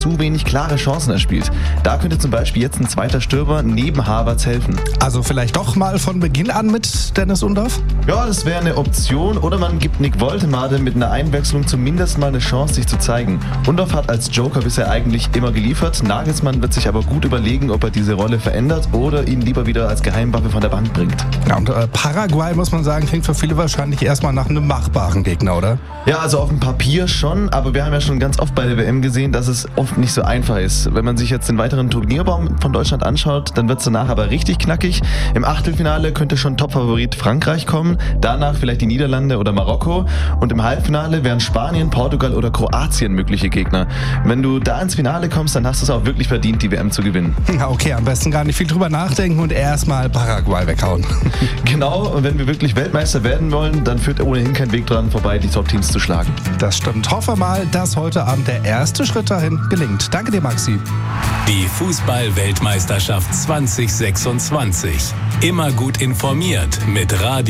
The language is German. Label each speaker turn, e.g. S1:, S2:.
S1: zu wenig klare Chancen erspielt. Da könnte zum Beispiel jetzt ein zweiter Stürmer neben Havertz helfen.
S2: Also vielleicht doch mal von Beginn an mit Dennis Undorf?
S1: Ja, das wäre eine Option. Oder man gibt Nick Woltemade mit einer Einwechslung zumindest mal eine Chance, sich zu zeigen. Undorf hat als Joker bisher eigentlich immer geliefert. Nagelsmann wird sich aber gut überlegen, ob er diese Rolle verändert oder ihn lieber wieder als Geheimwaffe von der Bank bringt.
S2: Ja, und Paraguay, muss man sagen, klingt für viele wahrscheinlich erstmal nach einem machbaren Gegner, oder?
S1: Ja, also auf dem Papier schon, aber wir haben ja schon ganz oft bei der WM gesehen, dass es oft nicht so einfach ist. Wenn man sich jetzt den weiteren Turnierbaum von Deutschland anschaut, dann wird es danach aber richtig knackig. Im Achtelfinale könnte schon Topfavorit Frankreich kommen, danach vielleicht die Niederlande oder Marokko und im Halbfinale wären Spanien, Portugal oder Kroatien mögliche Gegner. Wenn du da ins Finale kommst, dann hast du es auch wirklich verdient, die WM zu gewinnen.
S2: Ja, okay, am besten gar nicht viel drüber nachdenken und erstmal Paraguay weghauen.
S1: Genau, und wenn wir wirklich Weltmeister werden wollen, dann führt ohnehin kein Weg dran vorbei, die Top-Teams zu schlagen.
S2: Das stimmt. Hoffen wir mal, dass heute Abend der erste Schritt dahin gelingt. Danke dir, Maxi.
S3: Die Fußball-Weltmeisterschaft 2026. Immer gut informiert mit Radio